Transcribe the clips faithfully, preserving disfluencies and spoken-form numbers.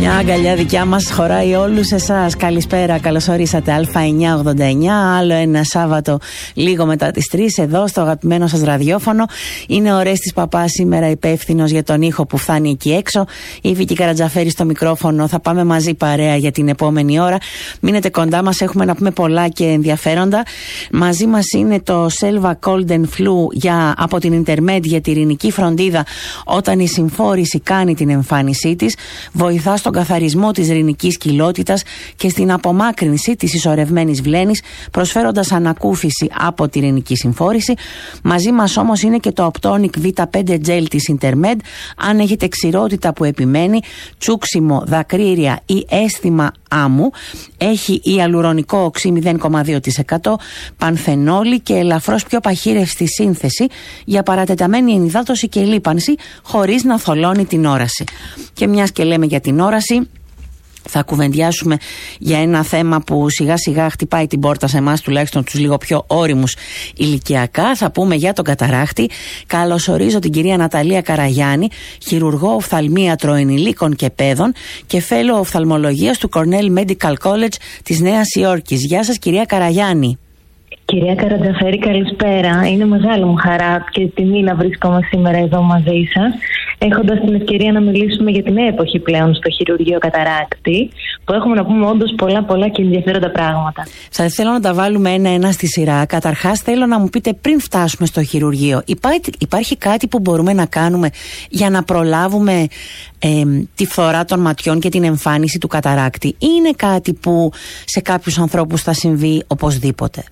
Μια αγκαλιά δικιά μας χωράει όλους εσάς. Καλησπέρα, καλώς ορίσατε. Α εννιακόσια ογδόντα εννιά, άλλο ένα Σάββατο λίγο μετά τις τρεις, εδώ στο αγαπημένο σας ραδιόφωνο. Είναι ο Ρέστης Παπάς σήμερα υπεύθυνος για τον ήχο που φτάνει εκεί έξω. Η Βίκη Καρατζαφέρη στο μικρόφωνο. Θα πάμε μαζί παρέα για την επόμενη ώρα. Μείνετε κοντά μας, έχουμε να πούμε πολλά και ενδιαφέροντα. Μαζί μας είναι το Selva Cold and Flu για, από την Intermed για τη ειρηνική φροντίδα όταν η συμφόρηση κάνει την εμφάνισή της. Βοηθά στον καθαρισμό της ρηνικής κοιλότητας και στην απομάκρυνση της ισορρευμένης βλένης, προσφέροντας ανακούφιση από τη ρηνική συμφόρηση. Μαζί μας όμως είναι και το Optonic βι πέντε Gel της Intermed. Αν έχετε ξηρότητα που επιμένει, τσούξιμο, δακρύρια ή αίσθημα άμμου, έχει ιαλουρονικό οξύ μηδέν κόμμα δύο τοις εκατό, πανθενόλη και ελαφρώς πιο παχύρευστη σύνθεση για παρατεταμένη ενυδάτωση και λίπανση χωρίς να θολώνει την όραση. Και μιας και λέμε για την όραση, θα κουβεντιάσουμε για ένα θέμα που σιγά σιγά χτυπάει την πόρτα σε εμάς, τουλάχιστον τους λίγο πιο όριμους ηλικιακά. Θα πούμε για τον καταράχτη. Καλωσορίζω την κυρία Ναταλία Καραγιάννη, χειρουργό οφθαλμίατρο ενηλίκων και παιδών και φέλο οφθαλμολογίας του Cornell Medical College της Νέας Υόρκης. Γεια σας, κυρία Καραγιάννη. Κυρία Καρατζαφέρη, καλησπέρα. Είναι μεγάλη μου χαρά και τιμή να βρίσκομαι σήμερα εδώ μαζί σας, έχοντας την ευκαιρία να μιλήσουμε για την νέα εποχή πλέον στο χειρουργείο καταράκτη, που έχουμε να πούμε όντως πολλά πολλά και ενδιαφέροντα πράγματα. Σας θέλω να τα βάλουμε ένα-ένα στη σειρά. Καταρχάς θέλω να μου πείτε, πριν φτάσουμε στο χειρουργείο, υπάρχει, υπάρχει κάτι που μπορούμε να κάνουμε για να προλάβουμε ε, τη φθορά των ματιών και την εμφάνιση του καταράκτη, ή είναι κάτι που σε κάποιους ανθρώπους θα συμβεί οπωσδήποτε?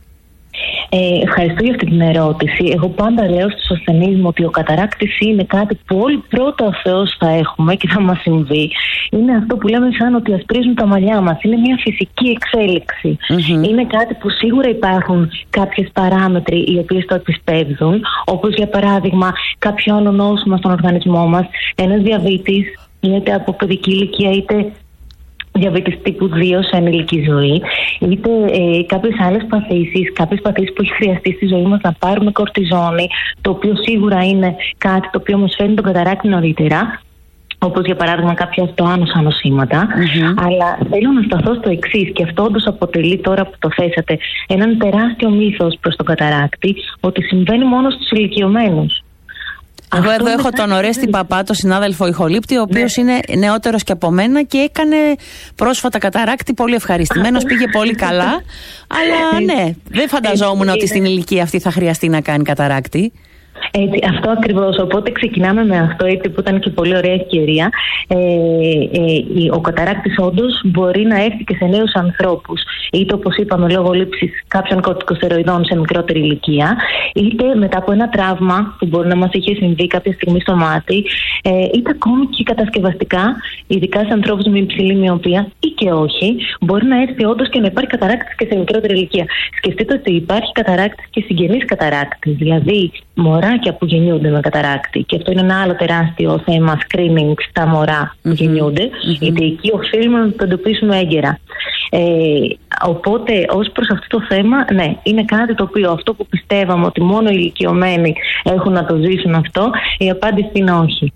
Ε, ευχαριστώ για αυτή την ερώτηση. Εγώ πάντα λέω στους ασθενείς μου ότι ο καταράκτης είναι κάτι που όλοι πρώτα ο Θεός θα έχουμε και θα μας συμβεί. Είναι αυτό που λέμε σαν ότι ασπρίζουν τα μαλλιά μας. Είναι μια φυσική εξέλιξη. Mm-hmm. Είναι κάτι που σίγουρα υπάρχουν κάποιες παράμετροι οι οποίες το επισπεύδουν, όπως για παράδειγμα κάποιο άλλο νόσημα στον οργανισμό μας, ένας διαβήτης, είτε από παιδική ηλικία είτε διαβήτης τύπου δύο σε ενηλική ζωή, είτε ε, κάποιες άλλες παθήσεις, κάποιες παθήσεις που έχει χρειαστεί στη ζωή μας να πάρουμε κορτιζόνη, το οποίο σίγουρα είναι κάτι το οποίο μας φέρνει τον καταράκτη νωρίτερα, όπως για παράδειγμα κάποια αυτοάνωσα νοσήματα. Mm-hmm. Αλλά θέλω να σταθώ στο εξής, και αυτό όντως αποτελεί, τώρα που το θέσατε, έναν τεράστιο μύθος προς τον καταράκτη, ότι συμβαίνει μόνο στους ηλικιωμένους. Εγώ αυτό εδώ έχω τον Ορέστη Παπά, τον συνάδελφο ηχολήπτη, ο οποίος ναι. είναι νεότερος και από μένα και έκανε πρόσφατα καταράκτη, πολύ ευχαριστημένος, πήγε πολύ καλά. Αλλά ναι, δεν φανταζόμουν ότι στην ηλικία αυτή θα χρειαστεί να κάνει καταράκτη. Έτσι, αυτό ακριβώς. Οπότε ξεκινάμε με αυτό, έτσι, που ήταν και πολύ ωραία ευκαιρία. Ε, ε, ο καταράκτης όντως μπορεί να έρθει και σε νέους ανθρώπους, είτε όπως είπαμε λόγω λήψης κάποιων κορτικοστεροειδών σε μικρότερη ηλικία, είτε μετά από ένα τραύμα που μπορεί να μας είχε συμβεί κάποια στιγμή στο μάτι, ε, είτε ακόμη και κατασκευαστικά, ειδικά σε ανθρώπους με υψηλή μυοπία ή και όχι, μπορεί να έρθει όντως και να υπάρχει καταράκτης και σε μικρότερη ηλικία. Σκεφτείτε ότι υπάρχει καταράκτης και συγγενής καταράκτης, δηλαδή μωράκια που γεννιούνται με καταράκτη, και αυτό είναι ένα άλλο τεράστιο θέμα screening στα μωρά που mm-hmm. γεννιούνται, mm-hmm. γιατί εκεί οφείλουμε να το εντοπίσουμε έγκαιρα. Ε, οπότε ως προς αυτό το θέμα, ναι, είναι κάτι το οποίο αυτό που πιστεύαμε ότι μόνο οι ηλικιωμένοι έχουν να το ζήσουν αυτό, η απάντηση είναι όχι.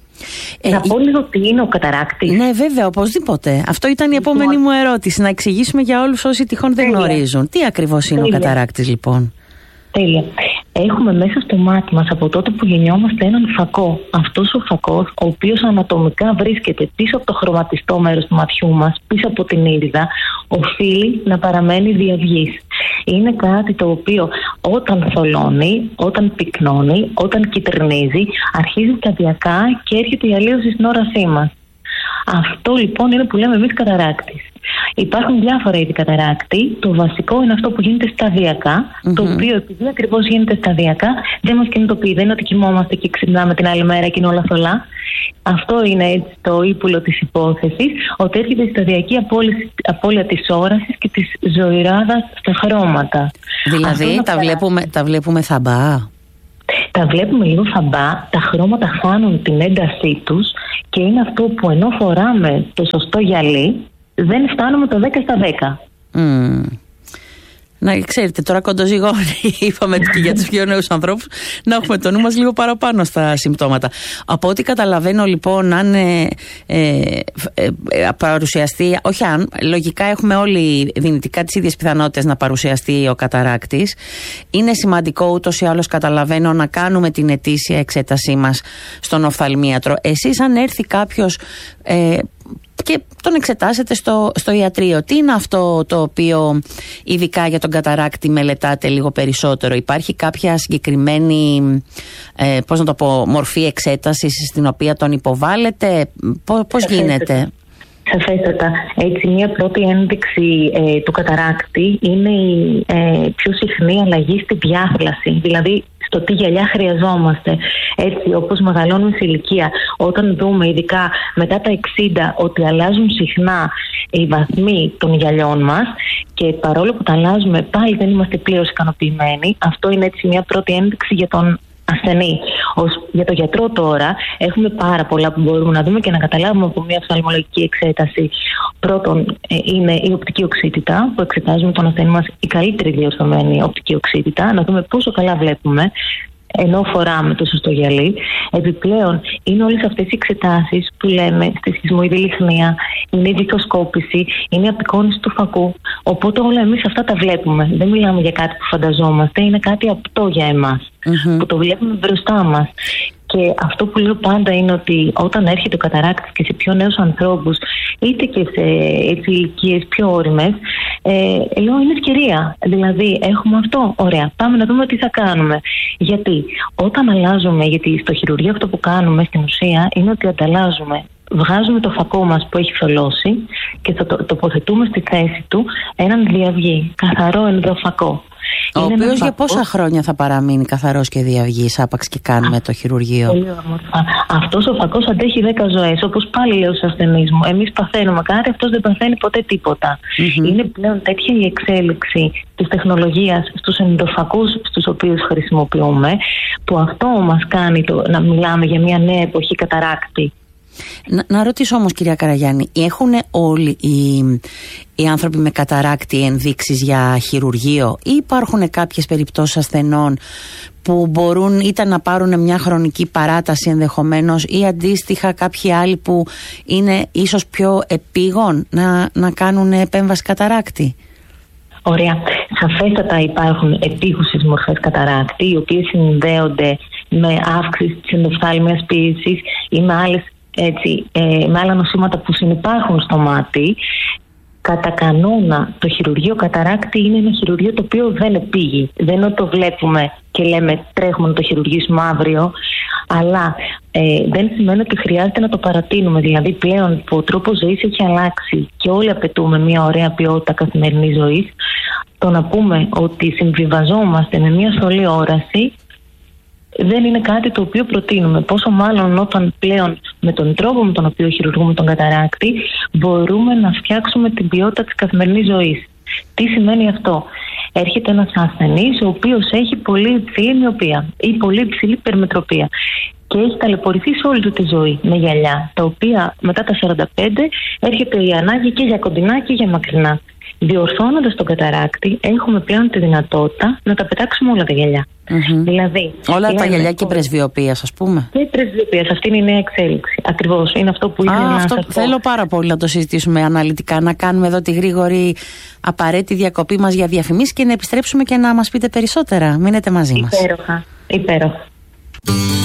Ε, να πω λίγο τι είναι ο καταράκτης. Ναι, βέβαια, οπωσδήποτε. Αυτό ήταν η επόμενη λοιπόν, μου ερώτηση, να εξηγήσουμε για όλους όσοι τυχόν δεν Τέλεια. γνωρίζουν. Τι ακριβώς είναι Τέλεια. ο καταράκτης, λοιπόν? Τέλεια. Έχουμε μέσα στο μάτι μας από τότε που γεννιόμαστε έναν φακό. Αυτός ο φακός, ο οποίος ανατομικά βρίσκεται πίσω από το χρωματιστό μέρος του ματιού μας, πίσω από την ήριδα, οφείλει να παραμένει διαυγής. Είναι κάτι το οποίο όταν θολώνει, όταν πυκνώνει, όταν κυτρινίζει, αρχίζει σταδιακά και έρχεται η αλλίωση στην όρασή μας. Αυτό λοιπόν είναι που λέμε εμείς καταράκτης. Υπάρχουν διάφορα είδη καταράκτη. Το βασικό είναι αυτό που γίνεται σταδιακά, mm-hmm. το οποίο επειδή ακριβώς γίνεται σταδιακά δεν μας κινητοποιεί. Δεν είναι ότι κοιμόμαστε και ξυπνάμε την άλλη μέρα και είναι όλα θολά. Αυτό είναι έτσι το ύπουλο της υπόθεσης, ότι έρχεται η σταδιακή απώλεια της όρασης και της ζωηράδας στα χρώματα. Δηλαδή τα βλέπουμε, τα βλέπουμε θαμπά. Τα βλέπουμε λίγο θαμπά, τα χρώματα χάνουν την έντασή τους και είναι αυτό που ενώ φοράμε το σωστό γυαλί, δεν φτάνουμε το δέκα στα δέκα. Mm. Να ξέρετε, τώρα κοντοζυγώνει, είπαμε και για τους πιο νέους ανθρώπους, να έχουμε το νου μας λίγο παραπάνω στα συμπτώματα. Από ό,τι καταλαβαίνω λοιπόν, αν ε, ε, ε, παρουσιαστεί, όχι αν, λογικά έχουμε όλοι δυνητικά τις ίδιες πιθανότητες να παρουσιαστεί ο καταράκτης. Είναι σημαντικό ούτως ή άλλως, καταλαβαίνω, να κάνουμε την ετήσια εξέτασή μας στον οφθαλμίατρο. Εσείς, αν έρθει κάποιος ε, και τον εξετάσετε στο, στο ιατρείο, τι είναι αυτό το οποίο ειδικά για τον καταράκτη μελετάτε λίγο περισσότερο? Υπάρχει κάποια συγκεκριμένη ε, πώς να το πω, μορφή εξέτασης στην οποία τον υποβάλλετε? Πώς, πώς γίνεται? Σαφέστατα. Έτσι, μια πρώτη ένδειξη ε, του καταράκτη είναι η ε, πιο συχνή αλλαγή στη διάθλαση, δηλαδή στο τι γυαλιά χρειαζόμαστε. Έτσι, όπως μεγαλώνουμε σε ηλικία, όταν δούμε ειδικά μετά τα εξήντα ότι αλλάζουν συχνά οι βαθμοί των γυαλιών μας και παρόλο που τα αλλάζουμε πάλι δεν είμαστε πλήρως ικανοποιημένοι, αυτό είναι έτσι μια πρώτη ένδειξη για τον ασθενή. Ως, για το γιατρό τώρα έχουμε πάρα πολλά που μπορούμε να δούμε και να καταλάβουμε από μια οφθαλμολογική εξέταση. Πρώτον ε, είναι η οπτική οξύτητα, που εξετάζουμε τον ασθενή μας, η καλύτερη διορθωμένη οπτική οξύτητα, να δούμε πόσο καλά βλέπουμε ενώ φοράμε το σωστό γυαλί. Επιπλέον είναι όλες αυτές οι εξετάσεις που λέμε στη σχισμοειδή λιχνία, είναι η δικοσκόπηση, είναι η απεικόνιση του φακού. Οπότε όλα εμείς αυτά τα βλέπουμε. Δεν μιλάμε για κάτι που φανταζόμαστε, είναι κάτι απτό για εμάς, mm-hmm. που το βλέπουμε μπροστά μας. Και αυτό που λέω πάντα είναι ότι όταν έρχεται ο καταράκτης και σε πιο νέους ανθρώπους, είτε και σε ηλικίες πιο όριμες, ε, λέω είναι ευκαιρία. Δηλαδή έχουμε αυτό, ωραία, πάμε να δούμε τι θα κάνουμε. Γιατί όταν αλλάζουμε, γιατί στο χειρουργείο αυτό που κάνουμε στην ουσία είναι ότι ανταλλάζουμε, βγάζουμε το φακό μας που έχει θολώσει και θα το τοποθετούμε στη θέση του έναν διαυγή, καθαρό ενδοφακό. Ο οποίος για πόσα χρόνια θα παραμείνει καθαρός και διαυγής, άπαξ και κάνουμε το χειρουργείο? Πολύ όμορφα. Αυτός ο φακός αντέχει δέκα ζωές. Όπως πάλι λέω στους ασθενείς μου, εμείς παθαίνουμε κάτι, αυτός δεν παθαίνει ποτέ τίποτα. Mm-hmm. Είναι πλέον τέτοια η εξέλιξη της τεχνολογίας στους ενδοφακούς στους οποίους χρησιμοποιούμε, που αυτό μας κάνει το, να μιλάμε για μια νέα εποχή καταράκτη. Να, να ρωτήσω όμως, κυρία Καραγιάννη, έχουν όλοι οι, οι άνθρωποι με καταράκτη ενδείξεις για χειρουργείο ή υπάρχουν κάποιες περιπτώσεις ασθενών που μπορούν είτε να πάρουν μια χρονική παράταση ενδεχομένως ή αντίστοιχα κάποιοι άλλοι που είναι ίσως πιο επίγον να, να κάνουν επέμβαση καταράκτη? Ωραία. Σαφέστατα υπάρχουν επίγουσες μορφές καταράκτη, οι οποίες συνδέονται με αύξηση της ενδοφθάλμιας πίεσης ή με άλλες Έτσι, ε, με άλλα νοσήματα που συνυπάρχουν στο μάτι. Κατά κανόνα το χειρουργείο καταράκτη είναι ένα χειρουργείο το οποίο δεν επήγει. Δεν είναι ότι το βλέπουμε και λέμε τρέχουμε να το χειρουργήσουμε αύριο, αλλά ε, δεν σημαίνει ότι χρειάζεται να το παρατείνουμε. Δηλαδή πλέον που ο τρόπος ζωής έχει αλλάξει και όλοι απαιτούμε μια ωραία ποιότητα καθημερινής ζωής, το να πούμε ότι συμβιβαζόμαστε με μια στολή όραση δεν είναι κάτι το οποίο προτείνουμε. Πόσο μάλλον όταν πλέον με τον τρόπο με τον οποίο χειρουργούμε τον καταράκτη μπορούμε να φτιάξουμε την ποιότητα της καθημερινής ζωής. Τι σημαίνει αυτό? Έρχεται ένας ασθενής ο οποίος έχει πολύ υψηλή μυοπία ή πολύ υψηλή υπερμετροπία και έχει ταλαιπωρηθεί σε όλη του τη ζωή με γυαλιά, τα οποία μετά τα σαράντα πέντε έρχεται η ανάγκη και για κοντινά και για μακρινά. Διορθώνοντας τον καταράκτη, έχουμε πλέον τη δυνατότητα να τα πετάξουμε όλα τα γυαλιά. Mm-hmm. Δηλαδή, όλα τα γυαλιά και πρεσβειοποίησης, ας πούμε. Και πρεσβειοποίησης, αυτή είναι η νέα εξέλιξη. Ακριβώς, είναι αυτό που ήθελα Α, να αυτό σας πω. Θέλω πάρα πολύ να το συζητήσουμε αναλυτικά, να κάνουμε εδώ τη γρήγορη απαραίτητη διακοπή μας για διαφημίσεις και να επιστρέψουμε και να μας πείτε περισσότερα. Μείνετε μαζί μας. Υπέροχα, υπέροχα.